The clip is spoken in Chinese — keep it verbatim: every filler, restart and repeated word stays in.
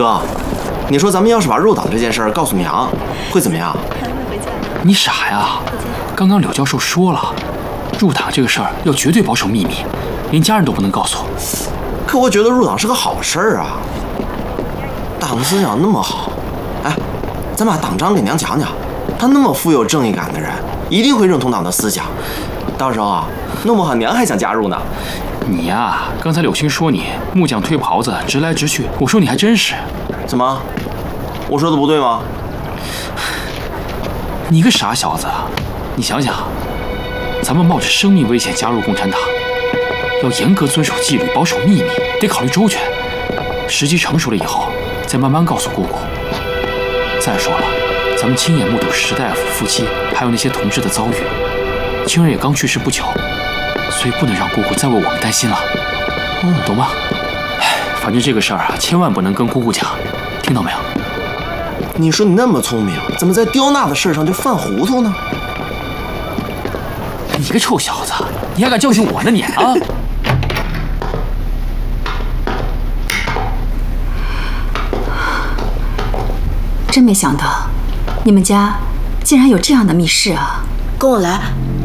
哥，你说咱们要是把入党这件事告诉娘，会怎么样？ 你傻呀！刚刚柳教授说了，入党这个事儿要绝对保守秘密，连家人都不能告诉。 可我觉得入党是个好事儿啊，党思想那么好，哎，咱把党章给娘讲讲，他那么富有正义感的人，一定会认同党的思想。到时候啊，弄不好娘还想加入呢。 你呀，刚才柳青说你木匠推袍子直来直去，我说你还真是。 怎么？我说的不对吗？ 你个傻小子，你想想，咱们冒着生命危险加入共产党，要严格遵守纪律，保守秘密，得考虑周全。时机成熟了以后，再慢慢告诉姑姑。再说了，咱们亲眼目睹石大夫夫妻还有那些同志的遭遇，亲人也刚去世不久，所以不能让姑姑再为我们担心了，嗯，懂吗？哎，反正这个事儿啊，千万不能跟姑姑讲，听到没有？ 你说你那么聪明，怎么在刁娜的事上就犯糊涂呢？ 你个臭小子，你还敢教训我呢你啊！ 真没想到，你们家竟然有这样的密室啊！ 跟我来。